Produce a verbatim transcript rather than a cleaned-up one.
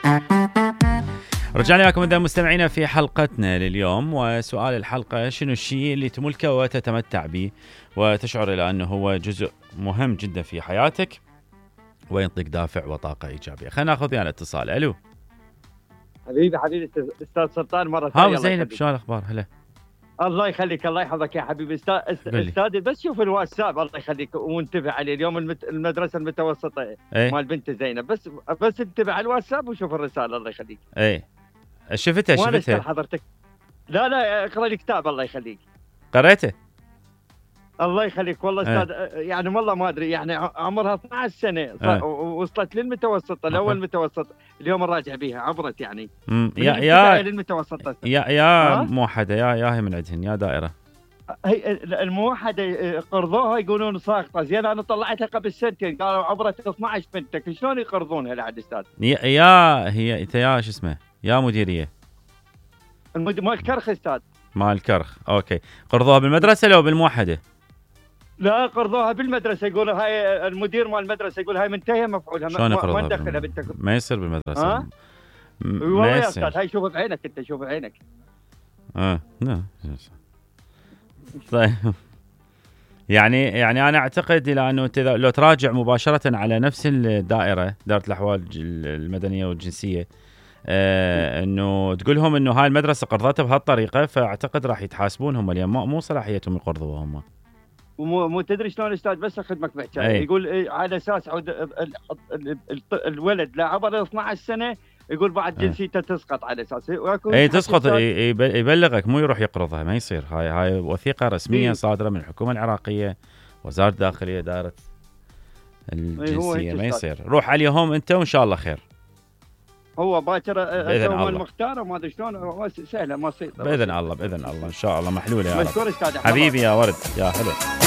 رجعنا لكم إذا مستمعينا في حلقتنا لليوم، وسؤال الحلقة: شنو الشيء اللي تملكه وتتمتع به وتشعر إلى أنه هو جزء مهم جدا في حياتك وينطيك دافع وطاقة إيجابية؟ خلينا ناخذ يعني اتصال. ألو حبيبي حبيبي أستاذ سلطان مرة ثانية. هاو زينب، شو الأخبار؟ هلا الله يخليك، الله يحفظك يا حبيبي. استاذ استاذ بس شوف الواتساب الله يخليك وانتبه عليه. اليوم المت... المدرسه المتوسطه ايه؟ مال بنت زينب، بس بس انتبه على الواتساب وشوف الرساله الله يخليك. ايه شفتها شفتها حضرتك. لا لا اقرا لي كتاب الله يخليك. قريته؟ الله يخليك والله استاذ. ايه؟ يعني والله ما ادري، يعني عمرها اثنتي عشرة سنه. ايه؟ وصلت للمتوسطه الاول متوسط، اليوم نراجع بيها عبرت يعني يا يا للمتوسطه. يا يا موحده، يا يا هي من عندهن يا دائره. هي الموحده قرضوها يقولون ساقطه. زين انا طلعتها قبل سنتين قالوا عبرت اثنتي عشرة بنتك، شلون يقرضونها لعد استاذ؟ يا يا هي انت يا شو اسمه يا مديريه المد... مال الكرخ استاذ. مال الكرخ. اوكي، قرضوها بالمدرسه لو بالموحده؟ لا قرضوها بالمدرسه، يقولوا هاي المدير مال المدرسه يقول هاي منتهيه مفعولها. شلون ما ندخلها بنتك؟ ما يصير بالمدرسه. ها م... والله يا استاذ هاي شوف بعينك انت، شوف بعينك. اه لا طيب يعني يعني انا اعتقد الى انه انت لو تراجع مباشره على نفس الدائره، دائره الاحوال المدنيه والجنسيه، آه انه تقول لهم انه هاي المدرسه قرضتها بهالطريقه، فاعتقد راح يتحاسبون هم، لان مو صلاحيتهم يقرضوها هم. ومو مو تدري شلون استاذ؟ بس اخدمك بحكايه. يقول إيه على اساس عود الولد لا عمره اثنتي عشرة سنه، يقول بعد جنسيته تسقط على اساس اي تسقط، يبلغك مو يروح يقرضها، ما يصير. هاي هاي وثيقه رسميه صادره من الحكومه العراقيه، وزاره الداخليه، دائره الجنسيه، ما يصير. روح عليهم انت وان شاء الله خير. هو باكر هم المختار وما ادري شلون، سهله ما تصير باذن الله. باذن الله ان شاء الله محلوله يا رب. حبيبي يا ورد يا حلو.